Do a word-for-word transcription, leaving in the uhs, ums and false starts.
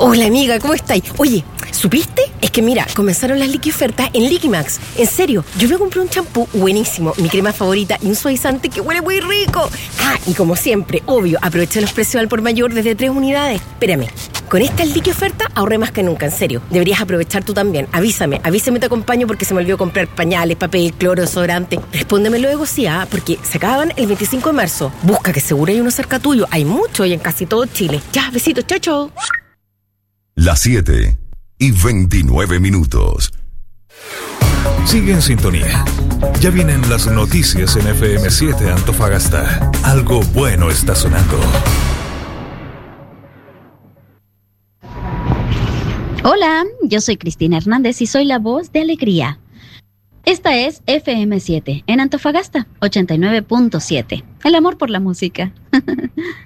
Hola amiga, ¿cómo estáis? Oye, ¿supiste? Es que mira, comenzaron las liquiofertas en Liquimax. En serio, yo me compré un champú buenísimo, mi crema favorita y un suavizante que huele muy rico. Ah, y como siempre, obvio, aproveché los precios al por mayor desde tres unidades. Espérame, con esta liquioferta ahorré más que nunca, en serio. Deberías aprovechar tú también. Avísame, avísame, te acompaño porque se me olvidó comprar pañales, papel, cloro, desodorante. Respóndeme luego, sí, ah, porque se acaban el veinticinco de marzo. Busca que seguro hay uno cerca tuyo. Hay mucho y en casi todo Chile. Ya, besitos, chao, chao. Las siete y veintinueve minutos. Sigue en sintonía. Ya vienen las noticias en F M siete Antofagasta. Algo bueno está sonando. Hola, yo soy Cristina Hernández y soy la voz de Alegría. Esta es F M siete en Antofagasta, ochenta y nueve punto siete. El amor por la música.